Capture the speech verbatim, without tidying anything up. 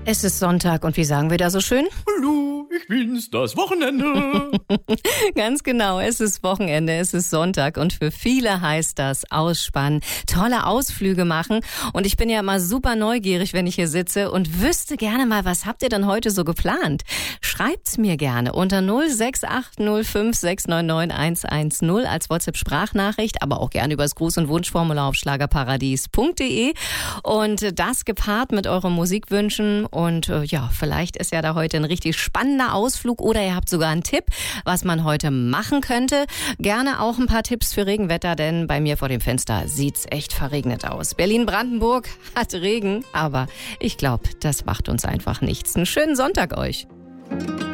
Es ist Sonntag und wie sagen wir da so schön? Hallo, ich bin's, das Wochenende. Ganz genau, es ist Wochenende, es ist Sonntag und für viele heißt das Ausspannen, tolle Ausflüge machen und ich bin ja immer super neugierig, wenn ich hier sitze und wüsste gerne mal, was habt ihr denn heute so geplant? Schreibt's mir gerne unter null sechs acht null fünf sechs neun neun eins eins null als WhatsApp-Sprachnachricht, aber auch gerne übers Gruß- und Wunschformular auf schlagerparadies punkt de und das gepaart mit euren Musikwünschen. Und äh, ja, vielleicht ist ja da heute ein richtig spannender Ausflug oder ihr habt sogar einen Tipp, was man heute machen könnte. Gerne auch ein paar Tipps für Regenwetter, denn bei mir vor dem Fenster sieht's echt verregnet aus. Berlin-Brandenburg hat Regen, aber ich glaube, das macht uns einfach nichts. Einen schönen Sonntag euch.